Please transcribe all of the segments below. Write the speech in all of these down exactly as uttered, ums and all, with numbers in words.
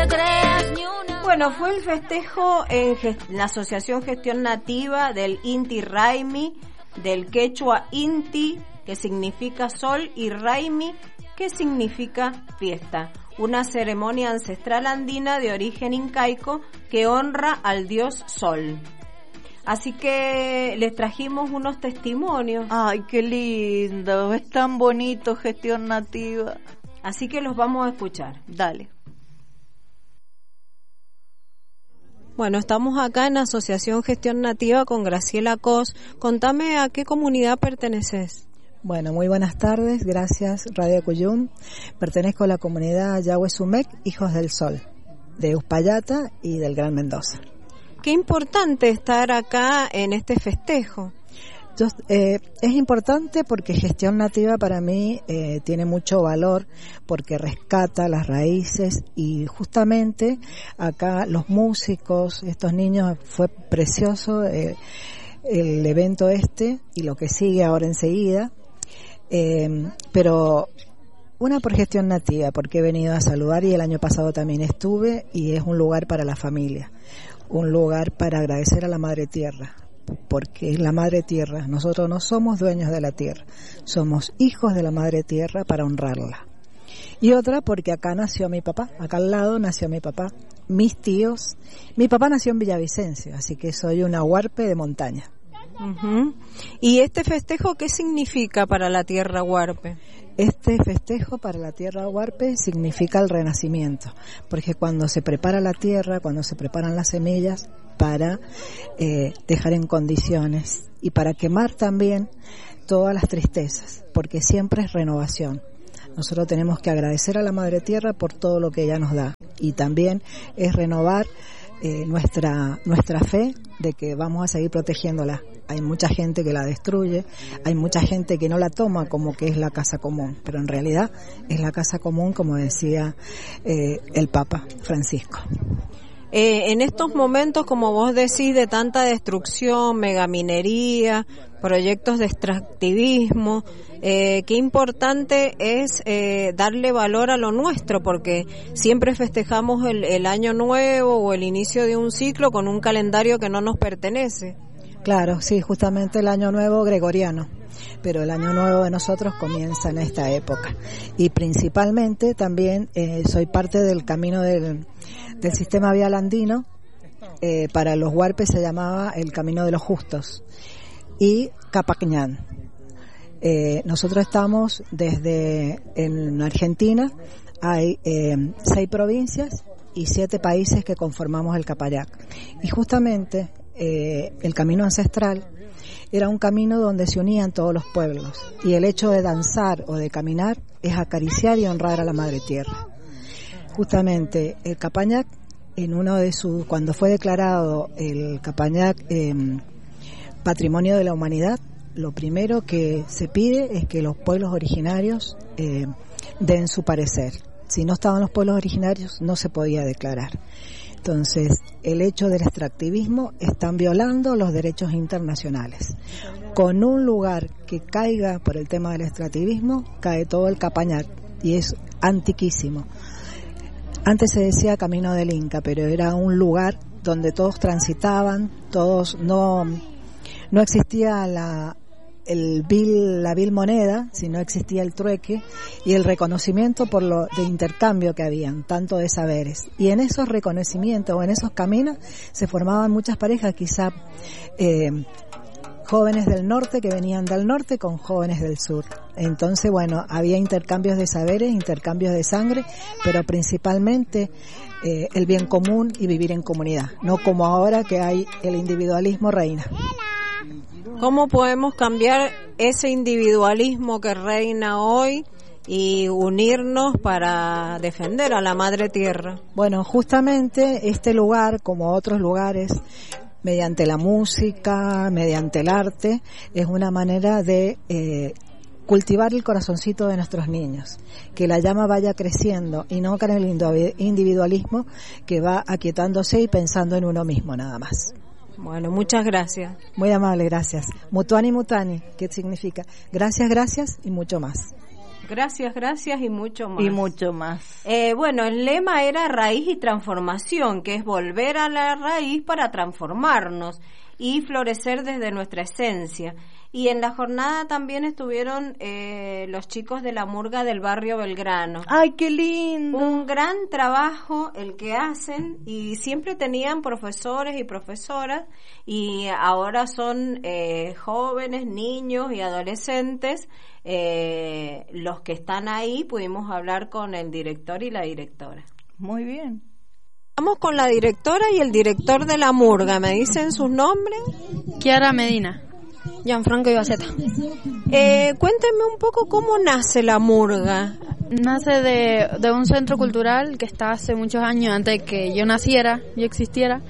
creas ni una... Bueno, fue el festejo en gest- la Asociación Gestión Nativa del Inti Raymi, del quechua Inti, que significa sol, y Raymi, que significa fiesta. Una ceremonia ancestral andina de origen incaico que honra al dios Sol. Así que les trajimos unos testimonios. Ay, qué lindo, es tan bonito Gestión Nativa. Así que los vamos a escuchar. Dale. Bueno, estamos acá en Asociación Gestión Nativa con Graciela Cos. Contame a qué comunidad perteneces. Bueno, muy buenas tardes, gracias Radio Cuyum. Pertenezco a la comunidad Yahweh Sumec, Hijos del Sol, de Uspallata y del Gran Mendoza. Qué importante estar acá en este festejo. Yo, eh, es importante porque Gestión Nativa para mí eh, tiene mucho valor porque rescata las raíces y justamente acá los músicos, estos niños, fue precioso eh, el evento este y lo que sigue ahora enseguida, eh, pero una por Gestión Nativa porque he venido a saludar y el año pasado también estuve y es un lugar para la familia, un lugar para agradecer a la Madre Tierra, porque es la Madre Tierra. Nosotros no somos dueños de la tierra, somos hijos de la Madre Tierra para honrarla. Y otra porque acá nació mi papá, acá al lado nació mi papá, mis tíos. Mi papá nació en Villavicencio, así que soy una huarpe de montaña. Uh-huh. ¿Y este festejo qué significa para la tierra huarpe? Este festejo para la tierra huarpe significa el renacimiento, porque cuando se prepara la tierra, cuando se preparan las semillas para eh, dejar en condiciones y para quemar también todas las tristezas, porque siempre es renovación. Nosotros tenemos que agradecer a la Madre Tierra por todo lo que ella nos da y también es renovar eh, nuestra nuestra fe de que vamos a seguir protegiéndola. Hay mucha gente que la destruye, hay mucha gente que no la toma como que es la casa común, pero en realidad es la casa común, como decía eh, el Papa Francisco. Eh, en estos momentos, como vos decís, de tanta destrucción, megaminería, proyectos de extractivismo, eh, qué importante es eh, darle valor a lo nuestro, porque siempre festejamos el, el año nuevo o el inicio de un ciclo con un calendario que no nos pertenece. Claro, sí, justamente el año nuevo gregoriano, pero el año nuevo de nosotros comienza en esta época. Y principalmente también eh, soy parte del camino del, del sistema vial andino, eh, para los huarpes se llamaba el Camino de los Justos, y Capacñán. Eh, nosotros estamos desde en Argentina, hay eh, seis provincias y siete países que conformamos el Capayac. Y justamente eh, el camino ancestral era un camino donde se unían todos los pueblos y el hecho de danzar o de caminar es acariciar y honrar a la Madre Tierra. Justamente el Capañac, en uno de sus, cuando fue declarado el Capañac eh, Patrimonio de la Humanidad, lo primero que se pide es que los pueblos originarios eh, den su parecer. Si no estaban los pueblos originarios no se podía declarar. Entonces, el hecho del extractivismo están violando los derechos internacionales. Con un lugar que caiga por el tema del extractivismo, cae todo el Capañac y es antiquísimo. Antes se decía Camino del Inca, pero era un lugar donde todos transitaban, todos no no existía la el vil, la vil moneda, sino existía el trueque y el reconocimiento por lo de intercambio que habían, tanto de saberes. Y en esos reconocimientos o en esos caminos se formaban muchas parejas, quizá eh, jóvenes del norte que venían del norte con jóvenes del sur. Entonces, bueno, había intercambios de saberes, intercambios de sangre, pero principalmente eh, el bien común y vivir en comunidad, no como ahora que hay el individualismo reina. ¿Cómo podemos cambiar ese individualismo que reina hoy y unirnos para defender a la Madre Tierra? Bueno, justamente este lugar, como otros lugares, mediante la música, mediante el arte, es una manera de eh, cultivar el corazoncito de nuestros niños, que la llama vaya creciendo y no con el individualismo que va aquietándose y pensando en uno mismo nada más. Bueno, muchas gracias. Muy amable, gracias. Mutuani Mutani, ¿qué significa? Gracias, gracias y mucho más. Gracias, gracias y mucho más. Y mucho más. Eh, bueno, el lema era raíz y transformación, que es volver a la raíz para transformarnos y florecer desde nuestra esencia. Y en la jornada también estuvieron eh, los chicos de la murga del barrio Belgrano. ¡Ay, qué lindo! Un gran trabajo el que hacen, y siempre tenían profesores y profesoras, y ahora son eh, jóvenes, niños y adolescentes eh, los que están ahí. Pudimos hablar con el director y la directora. Muy bien. Vamos con la directora y el director de la murga. ¿Me dicen sus nombres? Kiara Medina. Gianfranco Ibaceta. Eh, cuéntenme un poco cómo nace la murga. Nace de, de un centro cultural que está hace muchos años, antes de que yo naciera, yo existiera,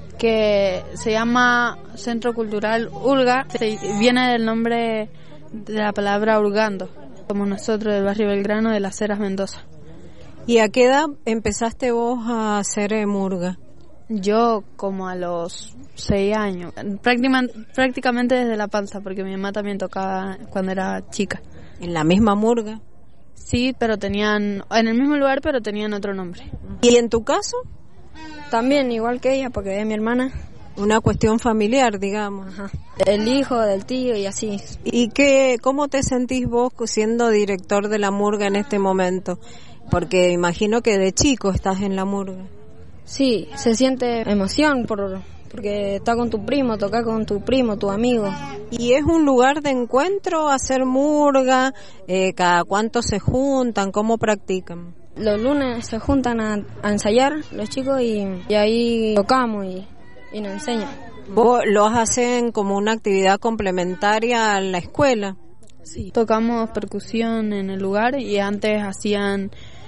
que se llama Centro Cultural Urga. Se, viene del nombre de la palabra hurgando, como nosotros del barrio Belgrano de Las Heras, Mendoza. ¿Y a qué edad empezaste vos a hacer eh, murga? Yo como a los seis años, prácticamente, prácticamente desde la panza, porque mi mamá también tocaba cuando era chica. ¿En la misma murga? Sí, pero tenían, en el mismo lugar, pero tenían otro nombre. ¿Y en tu caso? También, igual que ella, porque es mi hermana. Una cuestión familiar, digamos. Ajá. El hijo, del tío y así. ¿Y qué, cómo te sentís vos siendo director de la murga en este momento? Porque imagino que de chico estás en la murga. Sí, se siente emoción por porque está con tu primo, tocar con tu primo, tu amigo. ¿Y es un lugar de encuentro hacer murga? Eh, ¿Cada cuánto se juntan? ¿Cómo practican? Los lunes se juntan a, a ensayar los chicos y, y ahí tocamos y, y nos enseñan. ¿Vos los hacen como una actividad complementaria a la escuela? Sí, tocamos percusión en el lugar y antes hacían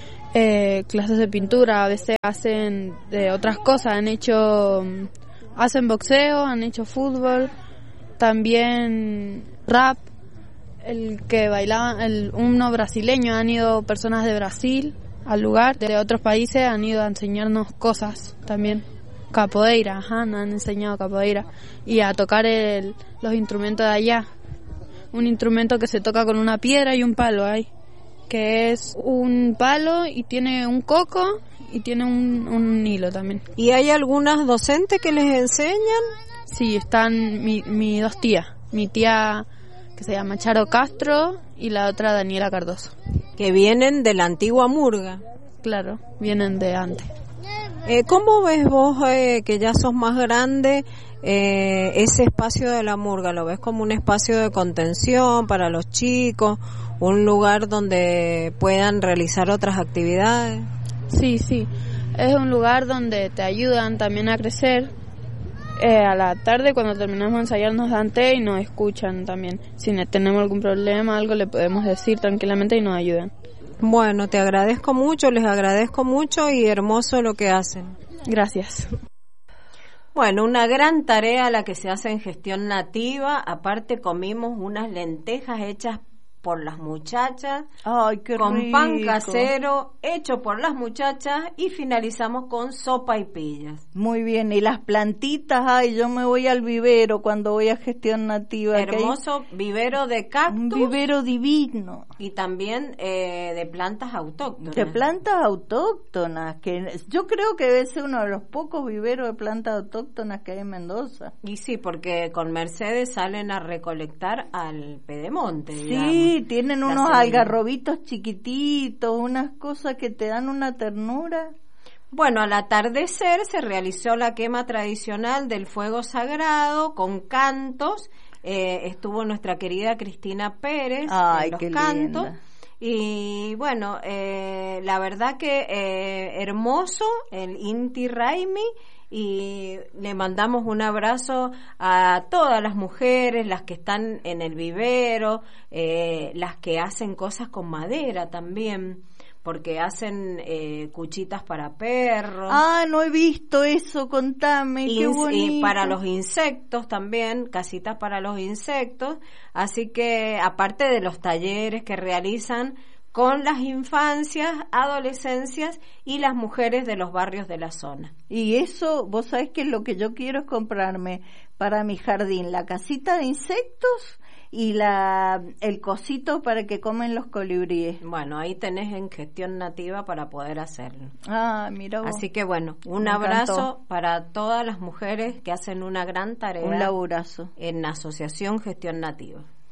eh, clases de pintura, a veces hacen de otras cosas, han hecho, hacen boxeo, han hecho fútbol, también rap, el que bailaban, el uno brasileño, han ido personas de Brasil al lugar, de otros países han ido a enseñarnos cosas también. Capoeira, ajá, nos han enseñado capoeira y a tocar el, los instrumentos de allá. Un instrumento que se toca con una piedra y un palo ahí, que es un palo y tiene un coco y tiene un, un hilo también. ¿Y hay algunas docentes que les enseñan? Sí, están mi, mi dos tías, mi tía que se llama Charo Castro y la otra Daniela Cardoso. Que vienen de la antigua murga. Claro, vienen de antes. Eh, ¿Cómo ves vos, eh, que ya sos más grande, eh, ese espacio de la murga? ¿Lo ves como un espacio de contención para los chicos? ¿Un lugar donde puedan realizar otras actividades? Sí, sí. Es un lugar donde te ayudan también a crecer. Eh, a la tarde, cuando terminamos de ensayar, nos dan té y nos escuchan también. Si tenemos algún problema, algo le podemos decir tranquilamente y nos ayudan. Bueno, te agradezco mucho, les agradezco mucho y hermoso lo que hacen. Gracias. Bueno, una gran tarea la que se hace en Gestión Nativa. Aparte comimos unas lentejas hechas por las muchachas. Ay, qué con rico. Pan casero hecho por las muchachas y finalizamos con sopa y pillas. Muy bien, y las plantitas, ay, yo me voy al vivero cuando voy a Gestión Nativa. Hermoso vivero de cactus. Un vivero divino. Y también eh, de plantas autóctonas. De plantas autóctonas, que yo creo que debe ser uno de los pocos viveros de plantas autóctonas que hay en Mendoza. Y sí, porque con Mercedes salen a recolectar al pedemonte, digamos. Sí, tienen La unos semilla. algarrobitos chiquititos, unas cosas que te dan una ternura. Bueno, al atardecer se realizó la quema tradicional del fuego sagrado con cantos. Eh, estuvo nuestra querida Cristina Pérez Ay, en los qué cantos. linda. Y bueno, eh, la verdad que eh, hermoso el Inti Raimi, y le mandamos un abrazo a todas las mujeres, las que están en el vivero, eh, las que hacen cosas con madera también, porque hacen eh, cuchitas para perros. Ah, no he visto eso, contame, qué Ins- bonito. y para los insectos también, casitas para los insectos. Así que aparte de los talleres que realizan con las infancias, adolescencias y las mujeres de los barrios de la zona. Y eso, vos sabés que lo que yo quiero es comprarme para mi jardín la casita de insectos y la el cosito para que comen los colibríes. Bueno, ahí tenés en Gestión Nativa para poder hacerlo. Ah, mira vos. Así que bueno, un Me abrazo encantó. para todas las mujeres que hacen una gran tarea Un laburazo. en Asociación Gestión Nativa.